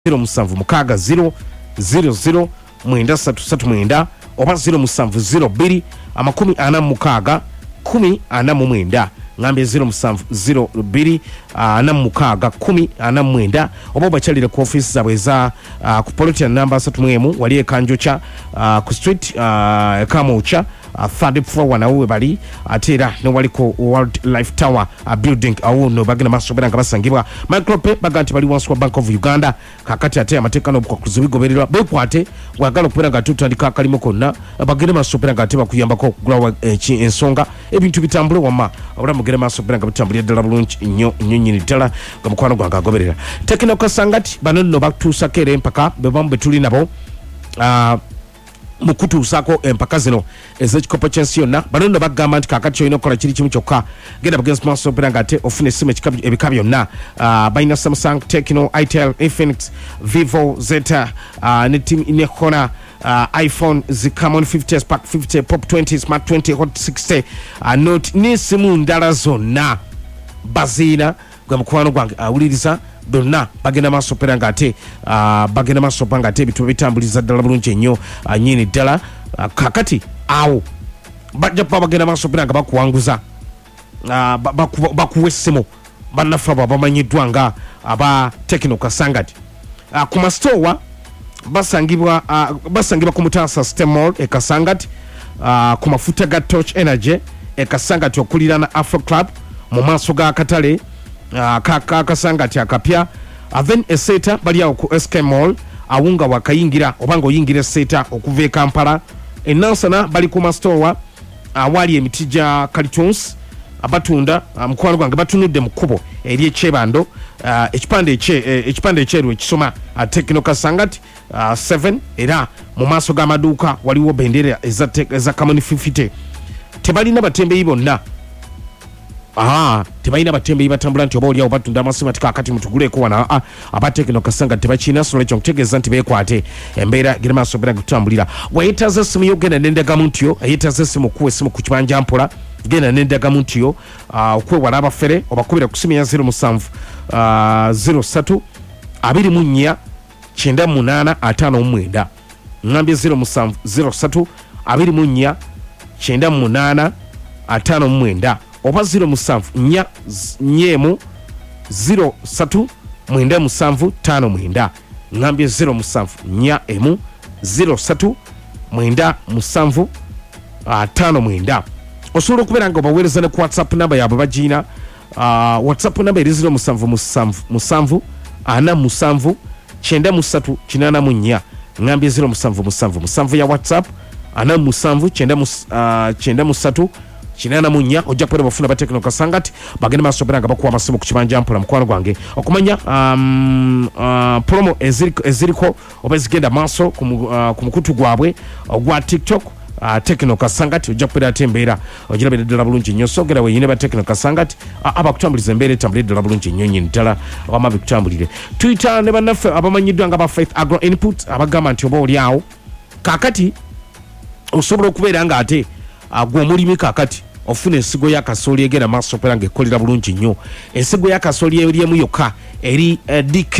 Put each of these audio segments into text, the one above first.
07 mukaga 000 mwenda 339 oba 0702 amakumi ana mukaga 10 ngambe 0702 ana mukaga 10 mwenda oba bachalire ku office zabwe za ku political number 3 wali ekanjocha ku street kamocha third floor wanawe bali atera ne waliko World Life Tower building awuno bagina masobera ngabasangibwa micrope baganti bali wanswa Bank of Uganda kakati ate amatekano kwa kuzibigobererwa bekwate wagala kupera ngatutandika kalimo konna bagina masobera ngati bakuyambako okugulawa ensonga ebintu bitambule wama oramugere masobera ngabitambulira ddala bulungi nnyo nyinyi ddala ngamukwano gwanga agoberera tekino kasangati banonno batusakere mpaka bebambe tuli nabo mukutu usako empaka zino ezekikopo kyensiyonna banono bagamba nti kakati olina okukola kiri kimu kyokka genda bugenzi maaso opera ngate ofuna essimu ebika byonna balina Samsung, Tecno, Itel, Infinix, Vivo, Zeta ne Honor, iPhone zikamon 50, Spark 50, Pop 20, Smart 20, Hot 60 Note n'essimu ndala zonna bazina gwe mukwano gwange awuliriza donna bagenda maso pera ngate bagenda maso pangate bitu bitambuliza ddala bulungi nnyo nyini ddala kakati awo bajja bagenda maso pera nga bakuwanguza bakuwessimu bannafa bamanyiddwa nga aba Tecno Kasangati ku mastowa basangibwa ku Mutasa System Mall e Kasangati ku mafuta ga Torch Energy e Kasangati okulirana Afro Club mu maaso ga katale Kasangati akapya then eseta bali awo ku SK Mall awunga wakayingira obanga oyingira eseta okuva e Kampala enansana bali ku mastowa awali emitija cartons abatunda mukwano gwange batunudde mukubo eri ekyebando ekipande ekyeru ekisoma Tecno Kasangati 7 era mu maaso g'amaduuka waliwo bendera eza Common 50 tebalina batembeyi bonna tebalina batembeyi batambula nti oba oliawo batunda amasimu kakati mutuguleko wana aba Tecno Kasangati tebakina solo ekyo nkutegeeza nti beekwate embeera giri maaso bera gutambulira wayetaza essimu yo genda n'endagamu ntiyo eyetaza essimu okuwa essimu ku kibanja mpola genda n'endagamu ntiyo okwewala abafere obakubira ku ssimu ya 07 03 24 98 59 ngambye 07 03 24 98 59 oba 07 nyemu 03 mwenda musanvu 59 ngambye 07 nyemu 03 mwenda musanvu 59 osobola okubeera nga obaweereza ne ku WhatsApp namba yaabwe bagiina WhatsApp namba eri 07 47 93 ngambye 07 ya WhatsApp 47 94 ojja kubera bafuna ba Tecno Kasangati bagenda masobera nga bakuwa amasimu ku kibanja mpola mukwano gwange okumanya promo eziriko oba zigenda maaso ku mukutu gwabwe ogwa TikTok Tecno Kasangati ojja kubera atembeera ogirabira ddala bulungi nnyo sogera weeyine ba Tecno Kasangati abakutambuliza embeera etambulire ddala bulungi nnyo nyini ddala wama bikutambulire Twitter ne bannaffe abamanyiddwa nga ba Faith Agro Input abagamba nti oba oli awo kakati osobola okubeera nga ate gw'omulimi kakati ofuna ensigo ya kasooli egenda maaso pera ng'ekolera bulungi nnyo ensigo ya kasooli eriemu yokka eri DK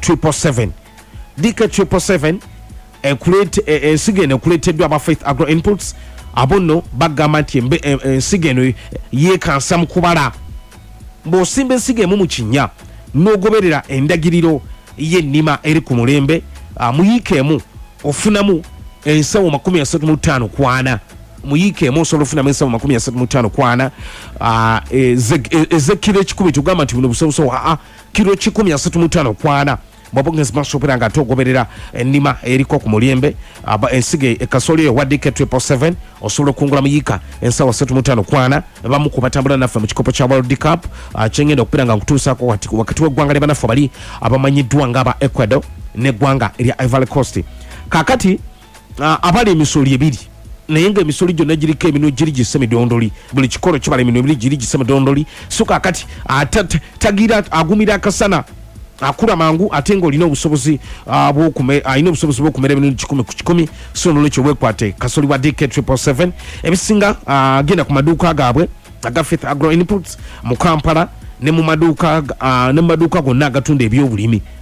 777 ensigo eno ekuleeteddwa aba Faith Agro Inputs abo nno bagamba nti ensigo eno yeekansa mu kubala bw'osimba ensigo emu mu kinnya n'ogoberera endagiriro y'ennima eri ku mulembe muyiika emu ofunamu ensawo 35 kwana muyike emosobola ofuna ensawo 35 kwana ezekiro ekikumi tugamba nti buno busoboso kiro 35 kwana bwabongezi masobera nga togoberera ennima eriko ku mulembe ensige ekasooli eyo wadde 777 osobola okungula muyika ensawo 35 kwana bamu ku batambula naffe mu kikopo kya World Cup kyengenda okupira nga nkutuusako wakati w'eggwanga lyebanaffe bali abamanyiddwa ng'aba Ecuador n'eggwanga erya Ivory Coast kakati abali emisoli ebiri naye nga emisoli gyonna giriko eminwe giri gisse midondoli buli kikolo kibala eminwe ebiri giri gisse midondoli so kakati tagira agumira akasana akula mangu ate ng'olina obusobozi bw'okumera emirundi 10 ku 10 so nolwekyo weekwate kasoli wa DK 777 ebisinga genda ku maduuka gaabwe aga Faith Agro Inputs mu Kampala ne mu maduuka gonna agatunda ebyobulimi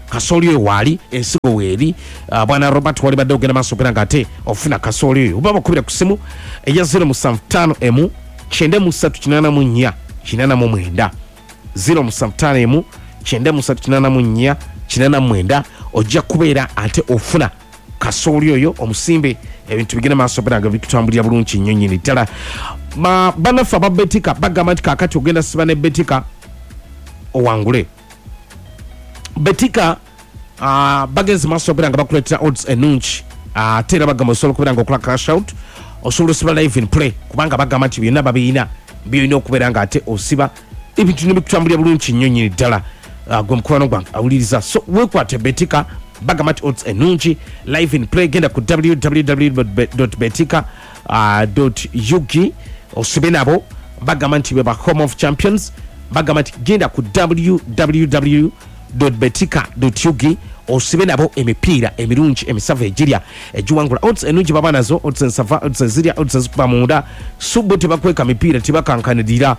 kasooli wali ensigo weeri bwana Robert wali badde ogenda maaso pera ngate ofuna kasooli oyo oba bakubira ku simu eya 075 9384 89 075 9384 89 ojja kubeera ate ofuna kasooli oyo omusimbe ebintu bigenda maaso pera nga bikutambulira bulungi nnyo nnyini ddala banafa babetika bagamba nti kaakati ogenda siba ne betika owangule betika bagenzi maaso pera nga bakuleetera odds ennungi ate era bagamba osobola okubeera nga okola cash out osobola osiba live in play kubanga bagamba nti byonna babiyina byolina okubeera nga ate osiba ebintu nebikutambulira bulungi nnyo nnyini ddala gwe mukwano gwange awuliriza so weekwate betika bagamba nti odds ennungi live in play genda ku www.betika.ug osibe nabo bagamba nti beba home of champions bagamba nti genda ku www.betika.ug osibe nabo emipiira emirungi emisavu egirya egiwangula odds ennungi baba nazo odds ensava odds ezirya odds ezikuba munda subo tebakweka mipiira tebakankanirira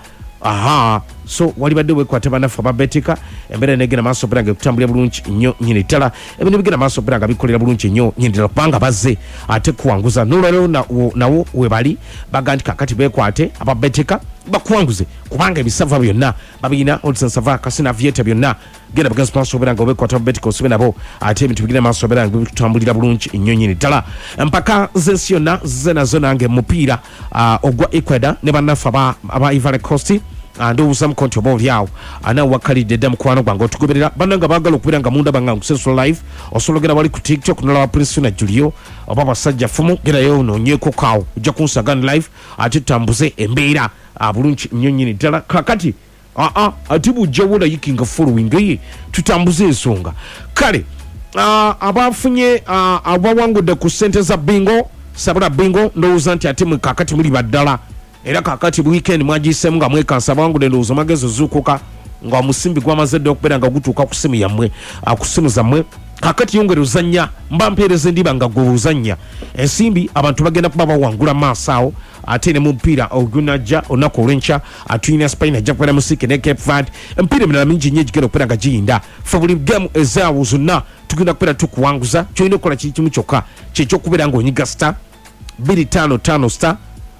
so walibadde wekwate banafu ababetika embeera negenda maaso pera nga ekutambulira bulungi nnyo nyini ddala ebintu bigenda maaso pera nga bikolera bulungi nnyo nyini ddala kubanga bazze ate kuwanguza nolwalero nawo webali baga nti kakati bekwate ababetika bakuwanguze kubanga ebisava byonna babirina olusensava kasina vieta byonna genda bagenzi maaso pera nga obekwate ababetika osibe nabo ate ebintu bigenda maaso pera nga bikutambulira bulungi nnyo nyini ddala empaka z'ensi yonna zze nazo nange mupiira ogwa Ecuador ne banafu aba Ivory Coast ndowooza mukonti oba olyawo anawe wakkalidde dda mukwano gwange otugoberera bannanga baagala okubeera nga munda banga nkusensula live osobola ogenda wali ku tiktok nolaba Prince Julio oba basajja fumu gerayo noonyeeko kaawo ojja kunsagana live ate tutambuze embeera bulungi nnyo nnyini ddala kakati ate bujjawo layikinga following ye tutambuze ensonga kale abafunye abawangudde ku ssente za bingo sabula bingo ndowooza nti ate kakati muli baddala era kakati weekend mwagisemu nga mwekansa bawangudde ndowooza magezi ozuukuka nga omusimbi gwamaze dde okubeera nga gutuuka ku simu yammwe ku simu zammwe kakati yongere ozannya mba mpeereza ndiba nga gwe ozannya ensimbi abantu bagenda kuba bawangula maaso awo ate ne mu mupiira ogunajja olunaku olw'enkya atulina Spain ajja kubeera musiki ne Cape Verde empiira emirala mingi nnyo egigenda okubeera nga giyinda fe buli gemu ezaawo zonna tugenda kubeera tukuwanguza kyolina okukola kiri kimu kyokka kyekyokubeera ng'onyiga star 255 star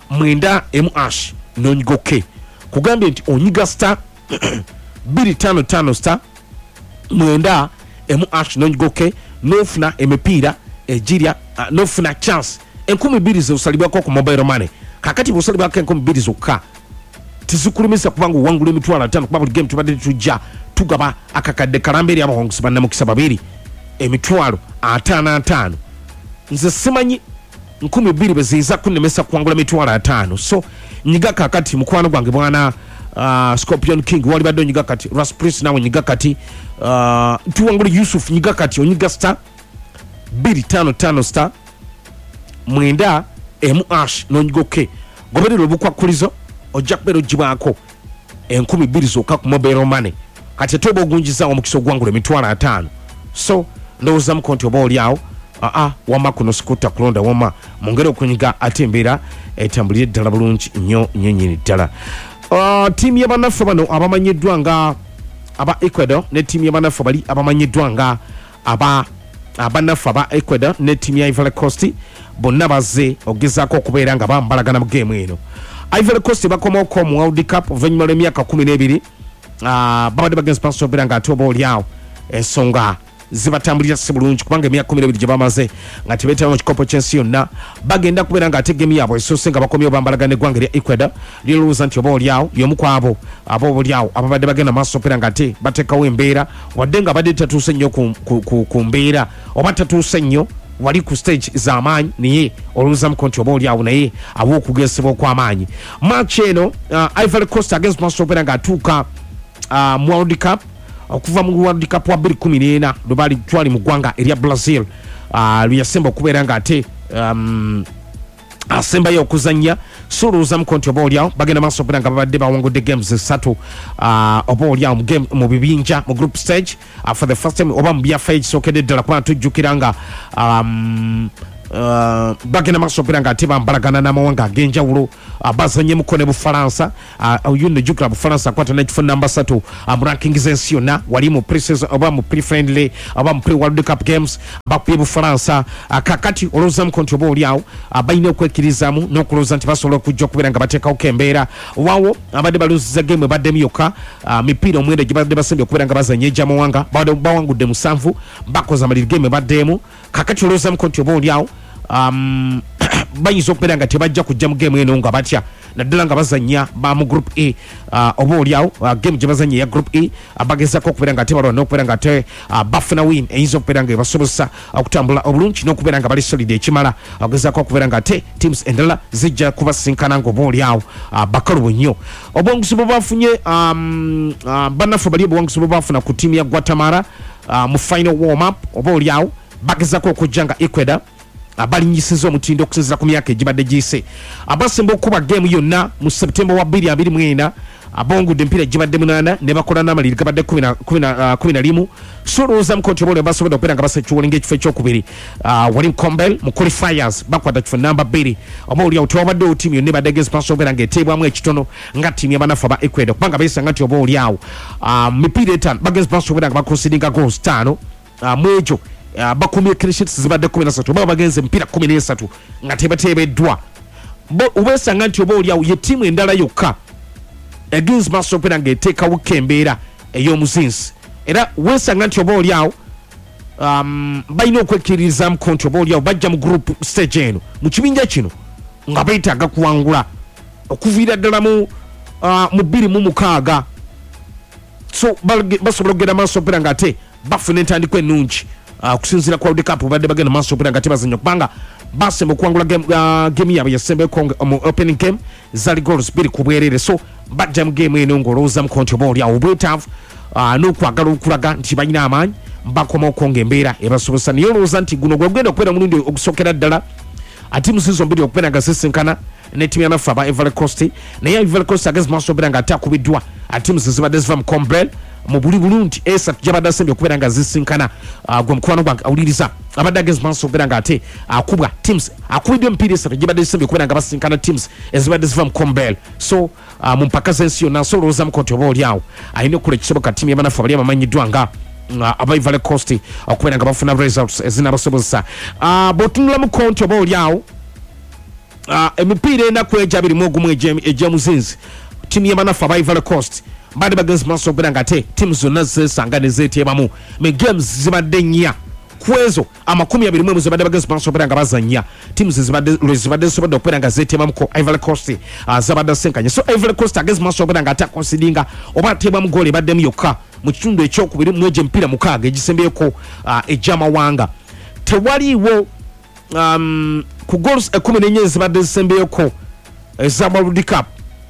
9 n'onyigoke kugambye nti onyiga star 255 star 9 n'onyigoke n'ofuna emipiira egirya n'ofuna chance 2,000 zosalibwako ku mobile money kakati bwosalibwako 2,000 zokka tizikulimisa kubanga owangula emitwalo 5 kuba buli game tubadde tujja tugaba akakadde kalambe eri abawonguzi bannamukisa babiri emitwalo 55 nze simanyi 2,000 beziiza kunnemesa kuwangula emitwalo 5 so nyiga kakati mukwano gwange bwana Scorpion King wali badde nyiga kati Ras Prince nawe nyiga kati tuwangule Yusuf nyiga kati onyiga star 255 star 9 n'onyigoke goberera obukwakulizo ojja kubeera ogibwako 2,000 zokka ku mobile money kati ate oba ogunjizaawo omukisa ogwangula emitwalo 5 so ndowooza mukonti oba olyawo wama kuno sikuta kulonda wama mungere okunyiga ate embeera etambulire ddala bulungi nnyo nyini ddala tiimu y'abanafu bano abamanyiddwa nga aba Ecuador ne tiimu y'abanafu bali abamanyiddwa nga abanafu aba Ecuador ne tiimu ya Ivory Coast bonna bazze ogezaako okubeera nga bambalagana mu geemu eno Ivory Coast bakomaoko mu World Cup oluvannyuma lw'emyaka 12 babadde bagenzi paso okubeera nga ate oba olyawo ensonga zibatambulira si bulungi kubanga emyaka 12 gye bamaze nga tebeetaba mu kikopo ky'ensi yonna bagenda kubeera nga ate geemu yaabwe esoose nga bakomyewo bambalagana eggwanga erya Ecuador lyolowooza nti oba olyawo y'omu ku abo aba olyawo ababadde bagenda maaso okubeera nga ate bateekawo embeera wadde nga badde tatuuse nnyo ku mbeera oba tatuuse nnyo wali ku stage z'amaanyi naye olowooza muko nti oba olyawo naye aba okugesebwa okw'amaanyi match eno Ivory Coast against maaso okubeera nga atuuka mu World Cup okuva mu World Cup wa 2014 lubali twali mu ggwanga erya Brazil lyasemba okubeera nga ate asembayo okuzannya solowooza muko nti oba olyawo bagenda maaso okubeera nga babadde bawangudde games 3 oba olyawo mu bibinja mu group stage for the first time oba mu byafaayo ekisookedde ddala kubanga tujjukira nga bagenda maaso okubera ng'ate bambalagana n'amawanga ag'enjawulo bazanye muko ne Bufalansa oyo nejjukira Bufalansa akwata n'ekifo namba 3 mu rankings ensi yonna wali mu pre-season oba mu pre-friendly oba mu pre-World Cup games bakubye Bufalansa kakati olowooza muko nti oba oliawo balina okwekkirizamu n'okulowooza nti basobola okujja okubeera nga bateekawo embeera waawo abadde baluzizza game baddemu yokka mipiira omwenda gye badde basembye okubeera nga bazanya ejjamawanga bawangudde 7 bakoze amaliri game baddemu kakati olowooza muko nti oba oliawo bayinza okubeera nga tebajja kujja mu game eno nga batya naddala nga bazanya ba mu group A oba oliawo game gye bazanya ya group E bagezako okubeera nga tebalwana n'okubeera nga te bafuna win eyinza okubeera nga ebasobozesa okutambula obulungi n'okubeera nga bali solid ekimala bagezako okubeera nga te teams endala zijja kubasinkana nga oba oliawo bakalubo nnyo obuwanguzi bwe bafunye bannaffe bali obuwanguzi bwe bafuna ku ttiimu ya Guatemala mu final warm up oba oliawo bagezako okujja nga Ecuador abalinyisiza omutindo okusinziira ku myaka egibadde giyise abasemba okuba game yonna mu September wa 2024 abongudde empiira gibadde 8 ne bakola n'amaliri gabadde 11 so olowooza mukooti oba basobodde okubeera nga basekiwolinga ekifo ekyokubiri wali Combel mu qualifiers bakwata kifo namba 2 oba oliawo tewabaddewo ttiimu yonna ebadde gezipanso okubeera nga eteebwamu ekitono nga ttiimu y'abanafu aba Ecuador kubanga beesanga nti oba oliawo mipiira 5 bagezipanso okubeera nga bakonsidinga goals 5 mu egyo bakumye clean sheets zibadde 13 baba bagenze mpira 13 nga tebateebeddwa ubesanga nti oba oliawo ye ttiimu endala yokka against maaso okubeera nga eteekawo embeera ey'omuzinzi era wesanga nti oba oliawo balina okwekkiririzaamu nti oba oliawo bajja mu group stage eno mu kibinja kino nga beetaaga kuwangula okuviira ddala mu 26 so basobola okugenda maaso okubeera nga ate bafuna entandiko ennungi okusinziira ku World Cup badde bagenda maaso okubeera nga tebazanya kubanga basemba okuwangula game yaabwe yasembeko mu opening game zali goals 2 ku bwerere so bajja mu game eno ng'olowooza mukonti oba oliawo obwetaavu n'okwagala okulaga nti balina amaanyi bakoma okwonga embeera ebasobozesa naye olowooza nti guno gwegenda okubeera mulundi ogusookera ddala ate mu season 2 okubeera nga zisinkana ne ttiimu yanaffe aba Ivory Coast naye Ivory Coast agezi maaso okubeera nga ate akubiddwa ate zibadde ziva mu Combel mu buli bulungi esatu gyabadde asembye okubeera nga zisinkana gwe mukwano gwange awuliriza abadde agezi maaso okubeera nga ate akubwa teams akubiddwa emipiira esatu gyabadde zisembye okubeera nga basinkana teams ezibadde ziva mu Combel so mu mpaka z'ensi yonna so olowooza mukonti oba oliawo alina okukola ekisoboka ttiimu y'abanafu abali abamanyiddwa nga aba Ivory Coast okubeera nga bafuna results ezinabasobozesa bw'otunula mukonti oba oliawo emipiira enaku egyo 21 egy'omuzinzi ttiimu y'abanafu aba Ivory Coast badde bagenzi maaso okubeera nga ate ttiimu zonna zesanga ne zeeteebamu me games zibadde 4 ku ezo 21 zibadde bagenzi maaso okubeera nga bazanya ttiimu zibadde zisobodde okubeera nga zeeteebamu ko Ivory Coast zabadde senkanye so Ivory Coast agenzi maaso okubeera nga ate akonsidinga oba ateebwamu goal ebaddemu yokka mu kitundu ekyokubiri mu egyo emipiira 6 egisembyeeko egy'amawanga tewaliiwo ku goals 14 zibadde zisembyeeko eza World Cup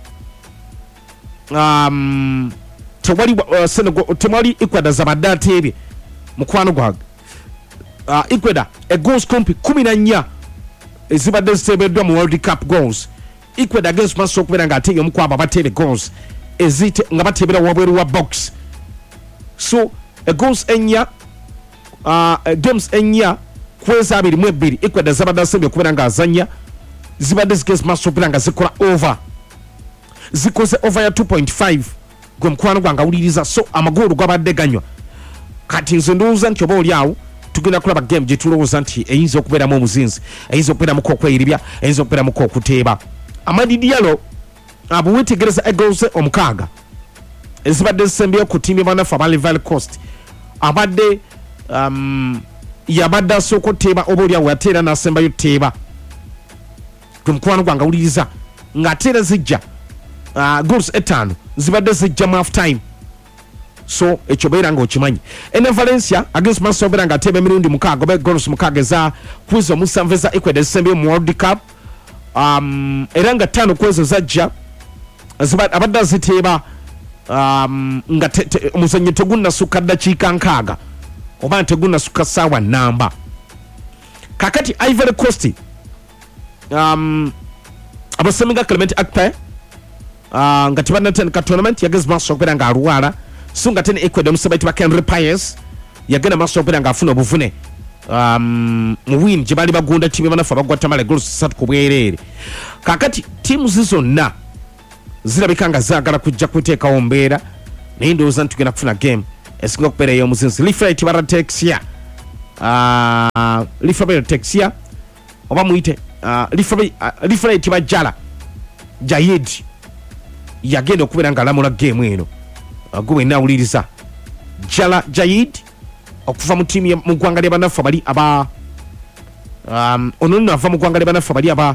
tewali Ecuador zabadde ateebye mukwano gwange Ecuador goals kumpi 14 ezibadde ziteebeddwa mu World Cup goals Ecuador against maaso okubeera nga ate y'omu kwabo abateebe goals nga bateebera wabweru wa box so goals 4 games 4 kweza 22 Ecuador zabadde asembye okubeera nga azanya zibadde zigezi maaso okubeera nga zikola over zikoze over ya 2.5 gwe mukwano gwange awuliriza so amagoolo gabadde ganywa kati nze ndowooza nti oba oliawo tugenda kulaba game gye tulowooza nti eyinza okubeeramu omuzinzi eyinza okubeeramuko okweyiribya eyinza okubeeramuko okuteeba Amadi Diallo bwewetegereza egoals 6 ezibadde zisembyeyo ku ttiimu y'abanafu aba Ivory Coast abadde yabadde asooka oteeba oba oliawo yateera n'asembayo teeba gwe mukwano gwange awuliriza ng'ateera zijja goals 5 zibadde zijja mu half time so ekyo beera nga okimanyi ene Valencia against maaso obeera nga ateeba emirundi 6 oba goals 6 eza kwizo 7 eza Ecuador zisembyeyo mu World Cup era nga 5 kwezo zajja abadde aziteeba nga omuzannyo tegunnasukka ddakiika 6 oba tegunnasukka ssaawa nnamba kakati Ivory Coast abaseminga Clement Akpe nga tebanatandika tournament yagezi maaso okubeera nga alwala so nga tene Ecuador omusabaiti ba Henry Paez yagenda maaso okubeera nga afuna obuvune mu win gye bali bagunda timu banafa bagwa Tamale goals 3 ku bwerere. Kakati timu zizonna zirabika nga zaagala kujja kuteekawo mbeera naye ndowooza ntugenda kufuna game esinga okubeera ey'omuzinzi. Lifrate baratexia Lifrate texia oba muyite Lifrate bajala Jayid yagenda okubeera nga alamula game eno gwe nawuliriza Jala Jayid okuva mu timu mu ggwanga ly'abanafu bali aba ono nno ava mu ggwanga ly'abanafu bali aba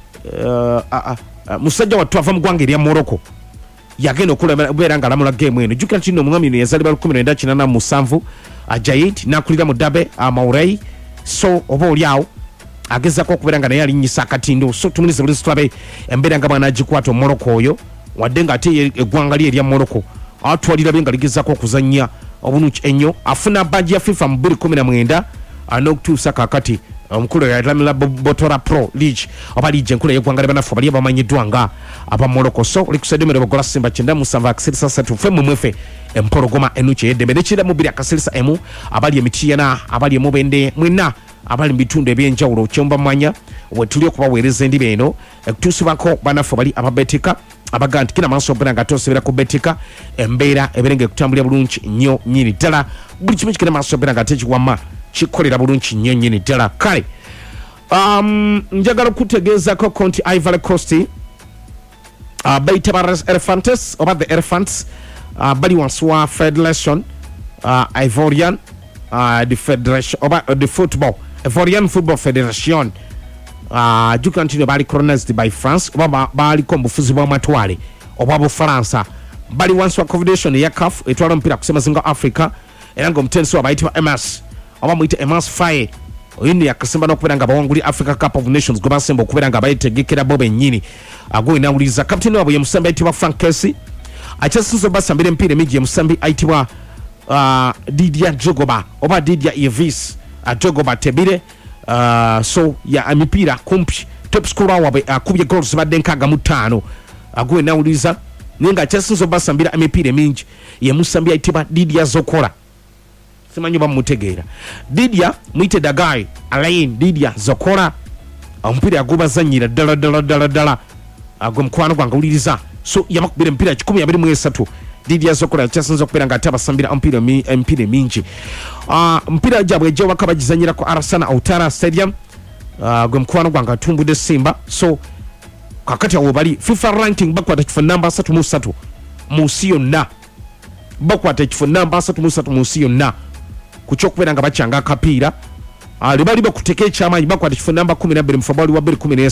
musajja wattu ava mu ggwanga erya Morocco yagenda okubeera nga alamula game eno. Jjukira nti nno omwami ono yazaalibwa 1987 Jayid n'akulira mu Dabe Maurai, so oba oliawo agezako okubeera nga naye alinnyisa akatindo. So tumulize buli tulabe embeera nga bwana agikwata Morocco oyo wadde nga ate eggwanga lye erya Morocco atwalira nga ligezako okuzannya obulungi ennyo. Afuna badge ya FIFA mu 2019 n'okutuusa kakati omukulu yalamula Botora Pro League oba League enkulu y'eggwanga ly'abanafu bali abamanyiddwa nga aba Morocco. So oli kusaidde bogola Simba 97 akaserisa 3 ffe mumwefe empologoma enuche yeddembe nekira mu 2 akaserisa emu abali emitiyana abali emubende mwena abali mu bitundu ebyenjawulo kyomba mwanya wetuli okubaweereza endiba eno ekutuusibwako banafu bali ababetika abaga nti kina maaso obera nga tosebera ku betika embeera eberenge ekutambulira bulungi nnyo nnyini ddala buli kimu kikina maaso obera nga tekiwama kikolera bulungi nnyo nnyini ddala. Kale njagala okutegeezako konti Ivory Coast bayita ba Elefantes oba the Elephants bali wansi wa Federation Ivorian the Federation oba the Football Ivorian Football Federation jukira nti bali colonized by France oba baliko mufuzi bwa matwale oba Bufaransa bali wansi wa Confederation ya CAF etwala omupiira kusema zinga Africa era nga omutensi wabayitibwa Emas oba muyite Emas Faye oyindi yakasemba n'okubeera nga bawanguli Africa Cup of Nations gwe basemba okubeera nga bayetegekera bo bennyini agwe nawuliriza kapiteni waabwe ye musambi ayitibwa Frank Kessy akyasinza basambira empiira emigi ye musambi ayitibwa Didier Drogba oba Didier Yves Drogba Tebire so ya emipiira kumpi top scorer waabwe akubye goals badde 65 agwe nawuliriza naye nga akyasinza basambira emipiira emingi ye musambi ayitibwa Didier Zokola simanyi bamutegeera Didier mwite Dagai Alain Didier Zokola omupiira agubazanyira ddala agwe mukwano gwange uliriza so yabakubira empiira 123 Didier Zokola kyasinza okubeera nga ate abasambira empiira mingi mpira gyabwe ejja waka bagizanyira ku Arasana Outara Stadium gwe mukwano gwange atumbudde Simba. So kakati awo bali FIFA ranking bakwata kifo namba 33 mu nsi yonna bakwata kifo namba 33 mu nsi yonna kuchokubeera nga bakyanga akapiira libali bakuteka ekyamaanyi bakwata kifo namba 12 mu February wa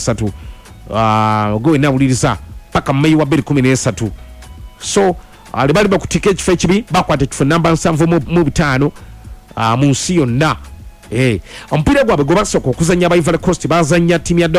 2013 gwe nawuliriza paka May wa 2013 so libali bakuteka ekifo ekibi bakwata kifo namba 7 mu 5 mu nsi yonna. Omupiira gwabwe gwe basooka okuzannya aba Ivory Coast bazannya ttiimu ya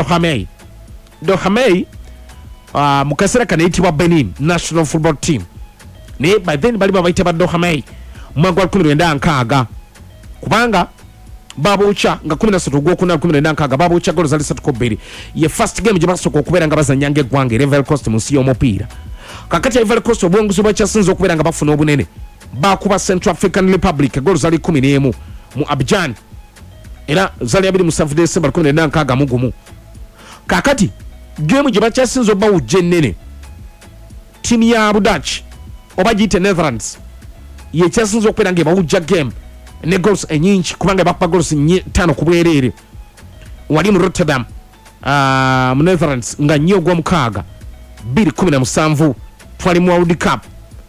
Dohamey mu kaseera kano eyitibwa Benin National Football Team naye by then bali babayita ba Dohamey mu mwaka wa 1996 kubanga babuucha nga 13 gw'okuna 1996 babuucha golo zali 3-2 ye first game gye basooka okubeera nga bazannyanga eggwanga Ivory Coast mu nsi y'omupiira. Kakati Ivory Coast obwonguzi bwakyasinza okubeera nga bafuna obunene bakuba Central African Republic golo zali 11 mu Abidjan era zali 27 December 1996 kakati game gye bakyasinza obawujja ennene tiimu ya Dutch oba giyite Netherlands ye kyasinza okubeera nga ebawujja game ne goals enyingi kubanga bapa goals 5 ku bwereere wali mu Rotterdam mu Netherlands nga nnyo ogw'omukaaga 2017 twali mu World Cup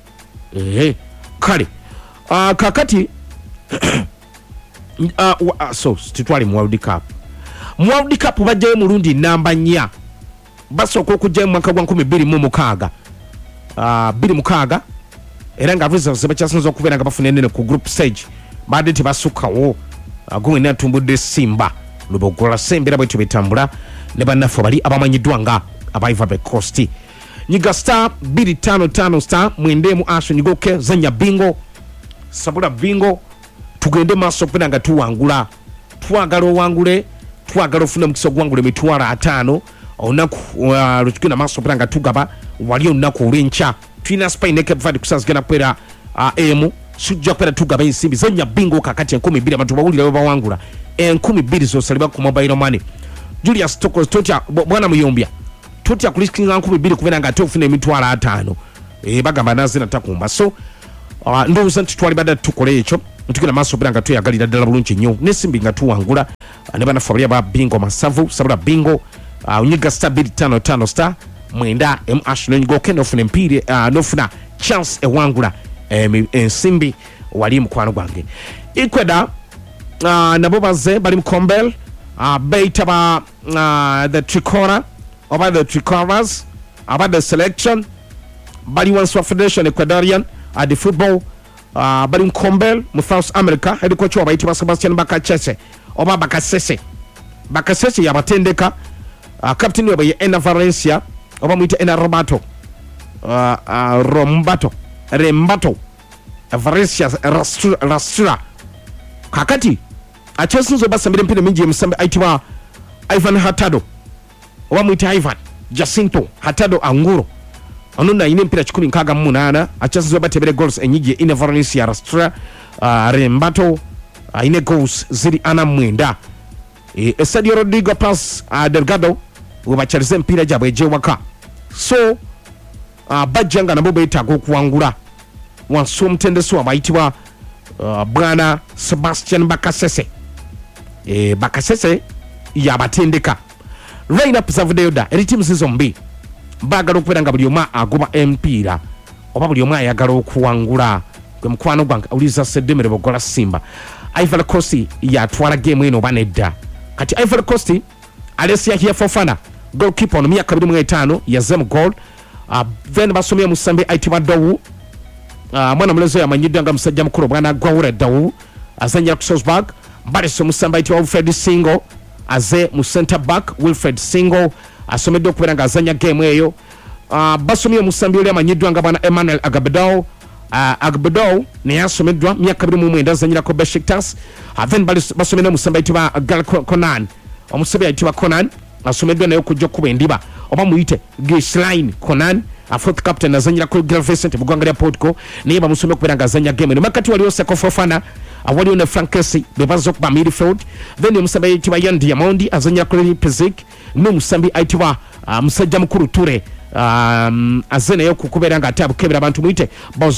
kale kakati so titwali mu World Cup bajjayo mulundi namba 4 basooka okujjayo mu mwaka gwa 2016 era nga Vizels bakyasinza okubeera nga bafuna ennene ku group stage badde tebasukkawo gwe natumbudde Simba lubogola sembera bwe tubetambula ne bannaffe bali abamanyiddwa nga aba Ivory Coast nyiga star 255 star mwendemu asho nyigoke zanya bingo sabula bingo tugende maaso okubeera nga tuwangula twagala owangule twagala ofuna omukisa ogwangula emitwalo 5 olunaku lwetugenda maaso okubeera nga tugaba wali olunaku olw'enkya tulina Spain ne Cape Verde kusazigenda kubeera emu sujja kubeera tugaba ensimbi zanya bingo kakati 12 abantu bawulira bwe bawangula 2,000 zosalibwa ku mobile money. Julius Tokos totya bwana muyombya totya kuliskinga 2,000 kubera nga tofuna emitwalo 5 bagamba nazina takumba. So ndowooza nti twali badde tukole ekyo ntukira maaso bera nga tweyagalira ddala bulungi nnyo nesimbi nga tuwangula ne banafabulia ba bingo masavu sabula bingo unyiga star 255 star mwenda M-Ash n'onyiga nofuna empire nofuna chance ewangula ensimbi wali mukwano gwange. Equator nabo baze bali mukombel beta ba the tricora over the tricoras about the selection bali once federation Ecuadorian at the football bali mukombel mu South America head coach wa itiba Sebastian Bakachese oba Bakasese yabatendeka captain wa Ena Valencia oba muite Ena Rembato Valencia Rastura kakati achesunzo basambire mpira mingi musambe aitiwa Ivan Hatado oba muite Ivan Jacinto Hatado Anguro onuna ine mpira 18 achesunzo batebere goals enyigi Ena Valencia Rastura Rembato ine goals ziri ana mwenda Estadio Rodrigo Paz Delgado ubacharize mpira jabwe waka. So bajanga nabo betaga okuwangula wanso mtendeso abayitibwa bwana Sebastian Bakasese Bakasese yabatendeka line up Zavdeoda eri team zombi bagalo kubera buli oma agoba empira oba buli oma ayagala okuwangula gwe mukwano gwange uliza sedemere bogola Simba. Ivory Coast yatwala game eno banedda kati Ivory Coast Alessia here Fofana goalkeeper on 25 yazem goal then basomya musambe aitiba Dawu mwana mulezo yamanyidwa nga musajja mukuru bwana Gwaure Dawu azanya ku Salzburg baliso musambe aitiba Wilfred Singo aze mu center back Wilfred Singo asomedde okubera nga azanya game eyo basomya musambe yali amanyidwa nga bwana Emmanuel Agbedo ne yasomedwa 29 azanyira ko Besiktas then basomena musambe aitiba Gal Conan omusabe aitiba Conan asomedwa nayo kujja kuba endiba oba muyite Gisline Conan fourth captain azanyira ko Gilvesent bugwangalia Portugal naye bamusome kubera nga azanya game ne makati waliyo Seko Fofana awaliyo ne Frankesi bebazo kuba midfield then omusabe aitiba Yan Diamondi azanyira ko Pezik no musambi aitiba musajja mukuru Ture azene yo kukubera nga atabu kebera abantu muyite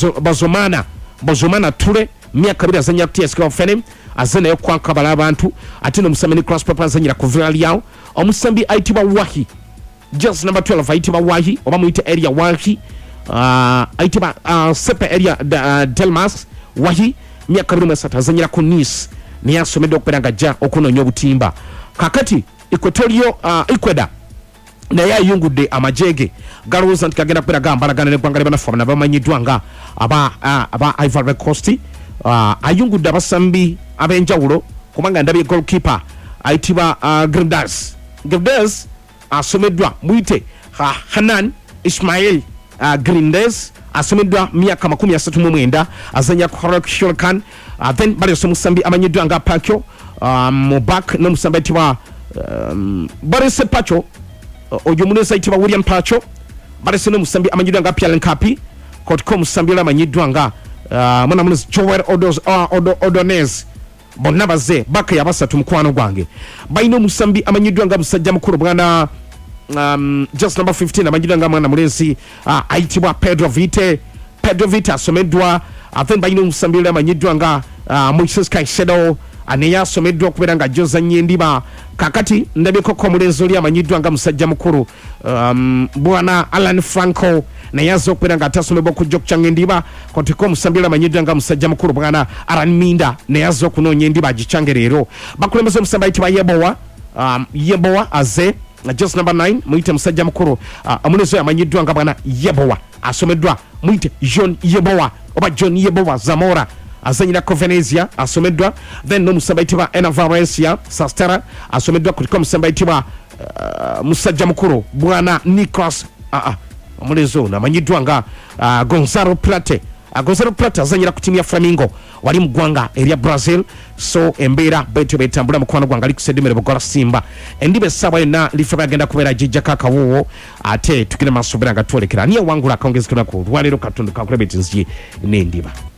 Bozomana Ture 2 azanyira ku TSK Ofenem azene yo kwankabala abantu ate no musambi Cross Papa azanyira ku Villarreal omusambi aitiba Wahi just number 12 aitiba Wahi oba muyite area Wahi aitiba Sepe area Delmas Wahi 2 azanyira ku Nice ne yasomedde okubera nga ja okunonya obutimba kakati Ecuador naye ayungudde amajege galowooza nti kagenda kubera gambalagana ne gwanga banafamana bamanyidwa nga aba Ivory Coast ayungudde abasambi ab'enjawulo kubanga ndabye goalkeeper aitiba Grindes asomeddwa muyite Hanan Ismail Grindes asomeddwa 39 azanya ku Shulkan then bali musambi amanyidwa nga Pakyo Mubak no musambi aitiba Boris Pacho ojo munesa aitiba William Pacho bali no musambi amanyidwa nga Pierre Nkapi kotko musambi la amanyidwa nga mwana munesa Joel Odonez bonna baze baka yabasatu mukwano gwange bayino musambi amanyidwa nga musajja mukuru bwana just number 15 amanyidwa nga mwana mulenzi aitibwa Pedro Vite asomedwa then bayino musambi amanyidwa nga Moises Caicedo aneya asomedwa kubera nga Joza Nyendiba kakati ndabye koko mulenzi oli amanyidwa nga musajja mukuru bwana Alan Franco nayazo kubera nga atasomebwa ku Jok Changendiba kotiko musambira amanyidwa nga musajja mukuru bwana Aran Minda nayazo kunonya endiba agichange rero bakulembeze musamba itiba Yebowa aze just number 9 muite musajja mukuru amulezo yamanyidwa nga bwana Yebowa asomedwa muite John Yebowa oba John Yebowa Zamora azanyira ko Venezia asomedwa then no musamba itiba Ena Valencia Sastera asomedwa kutiko musamba itiba musajja mukuru bwana Nicolas omulezo namanyidwa nga Gonzalo Plate azanyira ku timu ya Flamengo wali mugwanga area Brazil. So embeera beto betambula mukwano gwanga likusedemere bogola Simba endibe saba na lifaba agenda kubera jijja kakawuwo ate tukine masobera nga twolekera niye wangula akaongezekera ku lwalero katundu kakulebeti nzi nendiba